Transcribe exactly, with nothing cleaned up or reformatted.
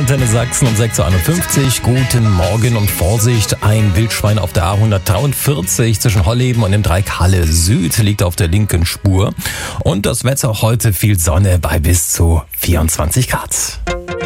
Antenne Sachsen um sechs Uhr einundfünfzig. Guten Morgen und Vorsicht, ein Wildschwein auf der A hundertdreiundvierzig zwischen Holleben und dem Dreieck Halle Süd liegt auf der linken Spur. Und das Wetter heute viel Sonne bei bis zu vierundzwanzig Grad.